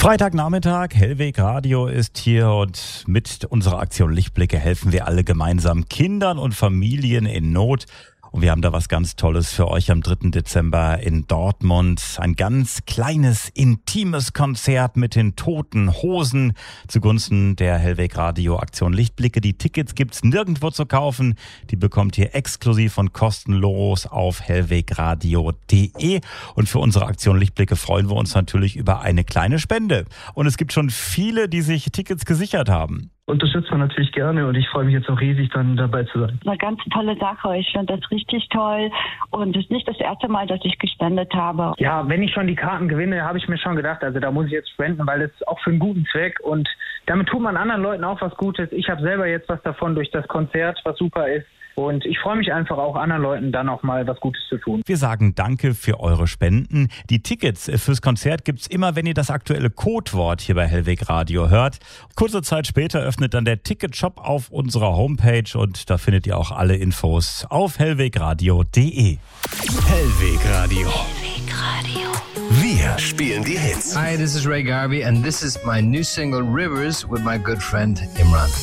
Freitagnachmittag, Hellweg Radio ist hier und mit unserer Aktion Lichtblicke helfen wir alle gemeinsam Kindern und Familien in Not. Und wir haben da was ganz Tolles für euch am 3. Dezember in Dortmund. Ein ganz kleines, intimes Konzert mit den Toten Hosen zugunsten der Hellweg Radio Aktion Lichtblicke. Die Tickets gibt's nirgendwo zu kaufen. Die bekommt ihr exklusiv und kostenlos auf hellwegradio.de. Und für unsere Aktion Lichtblicke freuen wir uns natürlich über eine kleine Spende. Und es gibt schon viele, die sich Tickets gesichert haben. Unterstützt man natürlich gerne und ich freue mich jetzt auch riesig, dann dabei zu sein. Eine ganz tolle Sache. Ich finde das richtig toll und es ist nicht das erste Mal, dass ich gespendet habe. Ja, wenn ich schon die Karten gewinne, habe ich mir schon gedacht, also da muss ich jetzt spenden, weil es auch für einen guten Zweck und damit tut man anderen Leuten auch was Gutes. Ich habe selber jetzt was davon durch das Konzert, was super ist. Und ich freue mich einfach auch, anderen Leuten dann auch mal was Gutes zu tun. Wir sagen Danke für eure Spenden. Die Tickets fürs Konzert gibt's immer, wenn ihr das aktuelle Codewort hier bei Hellweg Radio hört. Kurze Zeit später öffnet dann der Ticketshop auf unserer Homepage und da findet ihr auch alle Infos auf hellwegradio.de. Hellweg Radio. Hellweg Radio. Wir spielen die Hits. Hi, this is Ray Garvey and this is my new single Rivers with my good friend Imran.